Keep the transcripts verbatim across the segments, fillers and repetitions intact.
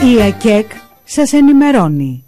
Η ΑΚΕΚ σας ενημερώνει.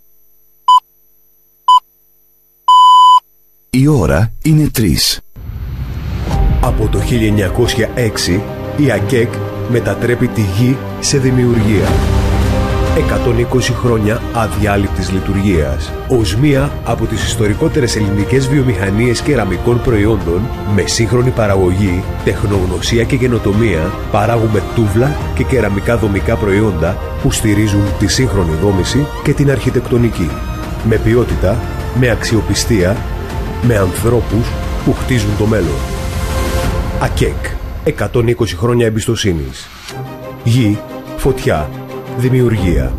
Η ώρα είναι τρεις. Από το χίλια εννιακόσια έξι η ΑΚΕΚ μετατρέπει τη γη σε δημιουργία. εκατόν είκοσι χρόνια αδιάλειπτης λειτουργίας. Ως μία από τις ιστορικότερες ελληνικές βιομηχανίες κεραμικών προϊόντων, με σύγχρονη παραγωγή, τεχνογνωσία και καινοτομία, παράγουμε τούβλα και κεραμικά δομικά προϊόντα που στηρίζουν τη σύγχρονη δόμηση και την αρχιτεκτονική. Με ποιότητα, με αξιοπιστία, με ανθρώπους που χτίζουν το μέλλον. ΑΚΕΚ. εκατόν είκοσι χρόνια εμπιστοσύνης. Γη, φωτιά, δημιουργία.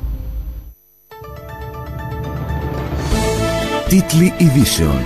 Τίτλοι ειδήσεων.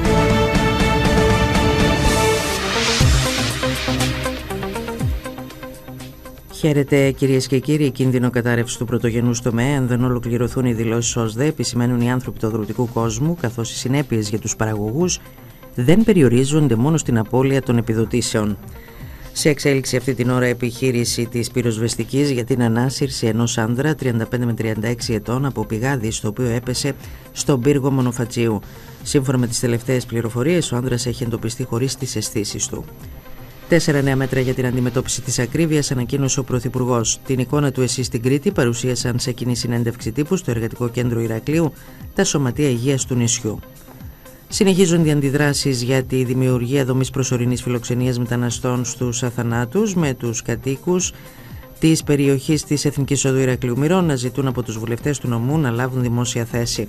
Χαίρετε κυρίες και κύριοι. Κίνδυνο κατάρρευση του πρωτογενούς τομέα, αν δεν ολοκληρωθούν οι δηλώσεις ΟΣΔΕ, επισημαίνουν οι άνθρωποι του αγροτικού κόσμου, καθώς οι συνέπειες για τους παραγωγούς δεν περιορίζονται μόνο στην απώλεια των επιδοτήσεων. Σε εξέλιξη αυτή την ώρα επιχείρηση της πυροσβεστικής για την ανάσυρση ενός άνδρα τριάντα πέντε με τριάντα έξι ετών από πηγάδι στο οποίο έπεσε στον πύργο Μονοφατσίου. Σύμφωνα με τις τελευταίες πληροφορίες, ο άνδρας έχει εντοπιστεί χωρίς τις αισθήσεις του. Τέσσερα νέα μέτρα για την αντιμετώπιση της ακρίβειας ανακοίνωσε ο Πρωθυπουργός. Την εικόνα του ΕΣΥ στην Κρήτη παρουσίασαν σε κοινή συνέντευξη τύπου στο Εργατικό Κέντρο Ηρακλείου τα Σωματεία Υγείας του νησιού. Συνεχίζονται οι αντιδράσεις για τη δημιουργία δομής προσωρινής φιλοξενίας μεταναστών στους αθανάτους, με τους κατοίκους της περιοχής της Εθνικής Οδού Ηρακλείου Μυρών να ζητούν από τους βουλευτές του νομού να λάβουν δημόσια θέση.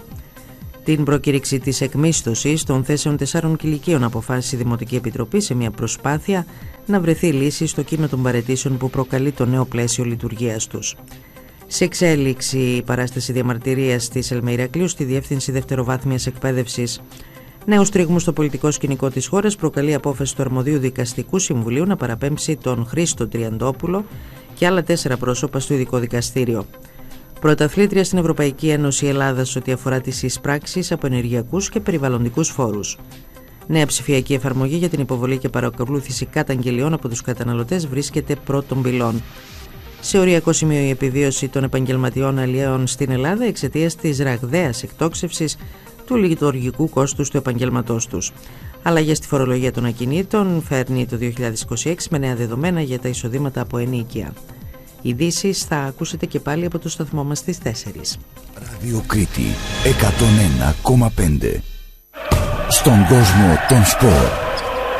Την προκήρυξη της εκμίσθωσης των θέσεων τεσσάρων κηλικίων αποφάσισε η Δημοτική Επιτροπή σε μια προσπάθεια να βρεθεί λύση στο κύμα των παραιτήσεων που προκαλεί το νέο πλαίσιο λειτουργίας τους. Σε εξέλιξη η παράσταση διαμαρτυρίας της Ελμεϊρακλείου στη Διεύθυνση Δευτεροβάθμιας Εκπαίδευσης. Νέους τρίγμους στο πολιτικό σκηνικό της χώρας προκαλεί απόφαση του Αρμοδίου Δικαστικού Συμβουλίου να παραπέμψει τον Χρήστο Τριαντόπουλο και άλλα τέσσερα πρόσωπα στο ειδικό δικαστήριο. Πρωταθλήτρια στην Ευρωπαϊκή Ένωση Ελλάδας ό,τι αφορά τις εισπράξεις από ενεργειακούς και περιβαλλοντικούς φόρους. Νέα ψηφιακή εφαρμογή για την υποβολή και παρακολούθηση καταγγελιών από τους καταναλωτές βρίσκεται πρώτων πυλών. Σε οριακό σημείο η επιβίωση των επαγγελματιών αλλιέων στην Ελλάδα εξαιτίας της ραγδαίας εκτόξευσης του λειτουργικού κόστους του επαγγέλματός τους. Αλλαγές στη φορολογία των ακινήτων φέρνει το δύο χιλιάδες είκοσι έξι με νέα δεδομένα για τα εισοδήματα από ενίκεια. Ειδήσεις θα ακούσετε και πάλι από το σταθμό μας στις τέσσερις. Ράδιο Κρήτη εκατόν ένα κόμμα πέντε. Στον κόσμο των σπορ.